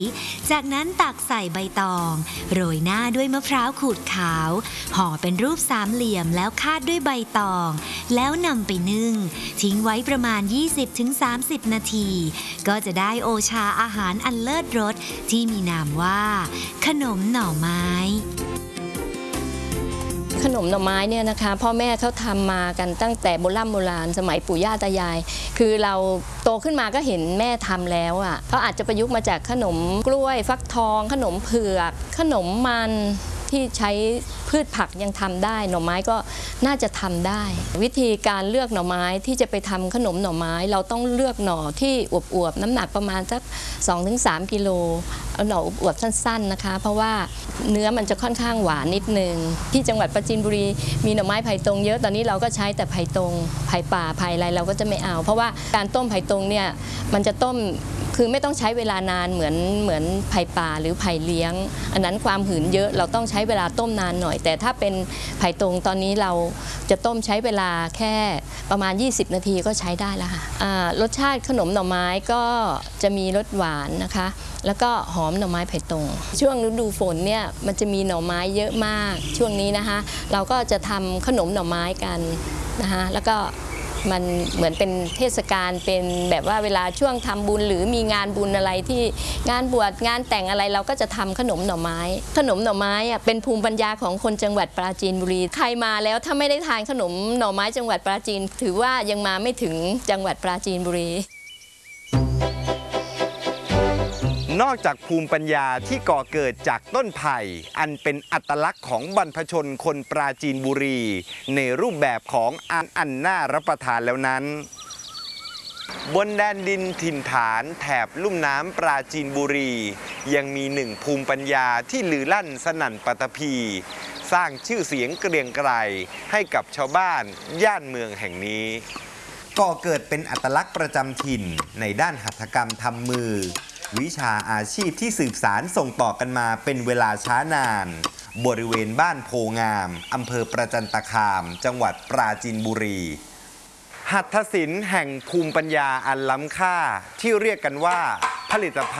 จากนั้นตักใส่ใบตองโรยหน้าด้วยมะพร้าวขูดขาวห่อเป็นรูปสามเหลี่ยมแล้วคาดด้วยใบตองแล้วนำไปนึ่งทิ้งไว้ประมาณ 20-30 นาทีก็จะได้โอชาอาหารอันเลิศรสที่มีนามว่าขนมหน่อไม้ขนมหน่อไม้เนี่ยนะคะพ่อแม่เขาทำมากันตั้งแต่โบราณสมัยปู่ย่าตายายคือเราโตขึ้นมาก็เห็นแม่ทำแล้วอ่ะเขาอาจจะประยุกต์มาจากขนมกล้วยฟักทองขนมเผือกขนมมันที่ใช้พืชผักยังทำได้หน่อไม้ก็น่าจะทำได้วิธีการเลือกหน่อไม้ที่จะไปทำขนมหน่อไม้เราต้องเลือกหน่อที่อวบๆน้ำหนักประมาณสัก 2-3 กิโลเอาหน่ออวบสั้นๆนะคะเพราะว่าเนื้อมันจะค่อนข้างหวานนิดนึงที่จังหวัดปราจีนบุรีมีหน่อไม้ไผ่ตรงเยอะตอนนี้เราก็ใช้แต่ไผ่ตรงไผ่ป่าไผ่อะไรเราก็จะไม่เอาเพราะว่าการต้มไผ่ตรงเนี่ยมันจะต้มคือไม่ต้องใช้เวลานานเหมือนไผ่ป่าหรือไผ่เลี้ยงอันนั้นความหืนเยอะเราต้องใช้เวลาต้มนานหน่อยแต่ถ้าเป็นไผ่ตรงตอนนี้เราจะต้มใช้เวลาแค่ประมาณ20 นาทีก็ใช้ได้แล้วค่ะรสชาติขนมหน่อไม้ก็จะมีรสหวานนะคะแล้วก็หอมหน่อไม้ไผ่ตรงช่วงฤดูฝนเนี่ยมันจะมีหน่อไม้เยอะมากช่วงนี้นะคะเราก็จะทำขนมหน่อไม้กันนะคะแล้วก็มันเหมือนเป็นเทศกาลเป็นแบบว่าเวลาช่วงทำบุญหรือมีงานบุญอะไรที่งานบวชงานแต่งอะไรเราก็จะทำขนมหน่อไม้ขนมหน่อไม้เป็นภูมิปัญญาของคนจังหวัดปราจีนบุรีใครมาแล้วถ้าไม่ได้ทานขนมหน่อไม้จังหวัดปราจีนถือว่ายังมาไม่ถึงจังหวัดปราจีนบุรีนอกจากภูมิปัญญาที่ก่อเกิดจากต้นไผ่อันเป็นอัตลักษณ์ของบรรพชนคนปราจีนบุรีในรูปแบบของอันน่ารับประทานแล้วนั้นบนแดนดินถิ่นฐานแถบลุ่มน้ำปราจีนบุรียังมีหนึ่งภูมิปัญญาที่ลือลั่นสนั่นปัตตภีสร้างชื่อเสียงเกรียงไกรให้กับชาวบ้านย่านเมืองแห่งนี้ก่อเกิดเป็นอัตลักษณ์ประจำถิ่นในด้านหัตถกรรมทำมือวิชาอาชีพที่สืบสานส่งต่อกันมาเป็นเวลาช้านานบริเวณบ้านโพงามอำเภอประจันตคามจังหวัดปราจีนบุรีหัตถศิลป์แห่งภูมิปัญญาอันล้ำค่าที่เรียกกันว่าผลิตภัณฑ์